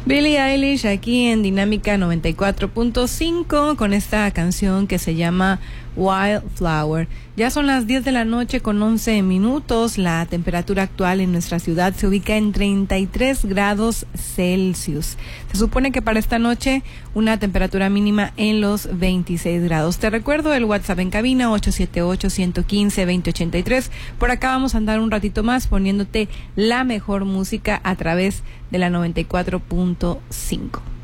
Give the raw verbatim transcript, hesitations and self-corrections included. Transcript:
Billie Eilish aquí en Dinámica noventa y cuatro punto cinco con esta canción que se llama Wildflower. Ya son las diez de la noche con once minutos. La temperatura actual en nuestra ciudad se ubica en treinta y tres grados Celsius. Se supone que para esta noche una temperatura mínima en los veintiséis grados. Te recuerdo el WhatsApp en cabina ocho siete ocho, uno uno cinco, dos cero ocho tres. Por acá vamos a andar un ratito más poniéndote la mejor música a través de la noventa y cuatro punto cinco.